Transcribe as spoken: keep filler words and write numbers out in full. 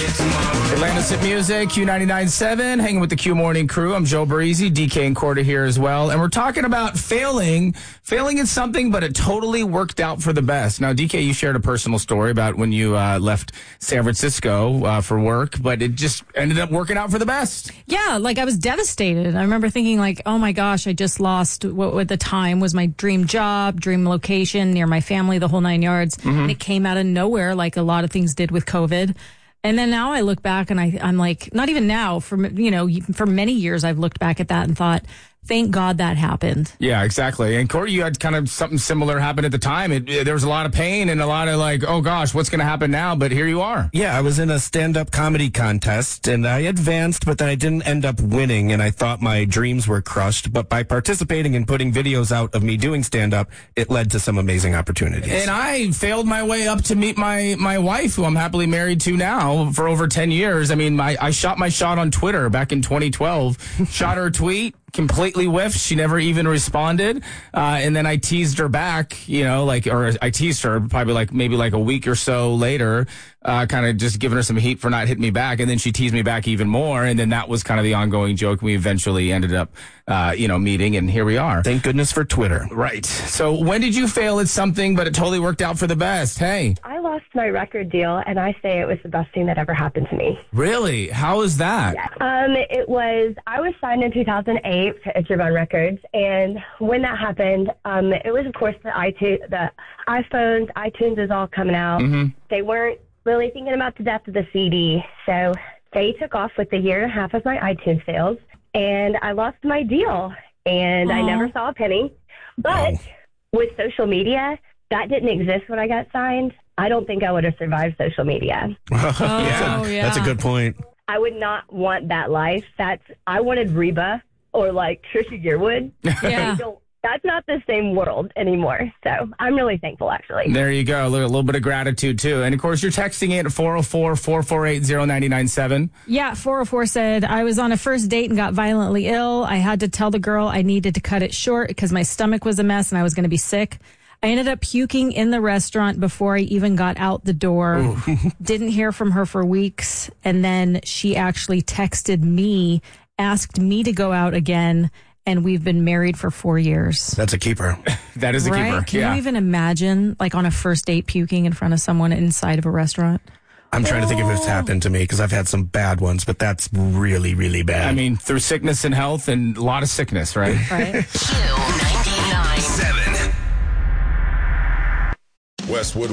Atlanta's Hit Music, Q ninety-nine point seven, hanging with the Q Morning crew. I'm Joe Breezy, D K and Corda here as well. And we're talking about failing. Failing at something, but it totally worked out for the best. Now, D K, you shared a personal story about when you uh, left San Francisco uh, for work, but it just ended up working out for the best. Yeah, like I was devastated. I remember thinking like, oh my gosh, I just lost what at the time was my dream job, dream location, near my family, the whole nine yards. Mm-hmm. And it came out of nowhere like a lot of things did with COVID. And then now I look back and I, I'm like, not even now, for, you know, for many years I've looked back at that and thought, thank God that happened. Yeah, exactly. And Corey, you had kind of something similar happen at the time. It, it, there was a lot of pain and a lot of like, oh gosh, what's going to happen now? But here you are. Yeah, I was in a stand-up comedy contest and I advanced, but then I didn't end up winning and I thought my dreams were crushed. But by participating and putting videos out of me doing stand-up, it led to some amazing opportunities. And I failed my way up to meet my, my wife, who I'm happily married to now for over ten years. I mean, my, I shot my shot on Twitter back in twenty twelve, shot her a tweet. Completely whiffed. She never even responded. Uh, and then I teased her back, you know, like, or I teased her probably like maybe like a week or so later, uh, kind of just giving her some heat for not hitting me back. And then she teased me back even more. And then that was kind of the ongoing joke. We eventually ended up, uh, you know, meeting, and here we are. Thank goodness for Twitter. Right. So when did you fail at something, but it totally worked out for the best? Hey. I lost my record deal, and I say it was the best thing that ever happened to me. Really? How is that? Yeah. Um, it was, I was signed in two thousand eight to Interbound Records, and when that happened, um, it was, of course, the iTunes, the iPhones, iTunes is all coming out. Mm-hmm. They weren't really thinking about the death of the C D, so they took off with a year and a half of my iTunes sales, and I lost my deal, and Aww. I never saw a penny. But oh. with social media, that didn't exist when I got signed. I don't think I would have survived social media. Oh, yeah. yeah. That's a good point. I would not want that life. That's I wanted Reba or like Trisha Yearwood. Yeah. That's not the same world anymore. So I'm really thankful, actually. There you go. A little, a little bit of gratitude, too. And, of course, you're texting it at four oh four, four four eight, oh nine nine seven. Yeah, four oh four said, I was on a first date and got violently ill. I had to tell the girl I needed to cut it short because my stomach was a mess and I was going to be sick. I ended up puking in the restaurant before I even got out the door. Didn't hear from her for weeks. And then she actually texted me, asked me to go out again. And we've been married for four years. That's a keeper. That is a right? keeper. Can yeah. you even imagine, like on a first date, puking in front of someone inside of a restaurant? I'm trying to think if it's happened to me because I've had some bad ones, but that's really, really bad. I mean, through sickness and health and a lot of sickness, right? Right. Q ninety-nine point seven. Westwood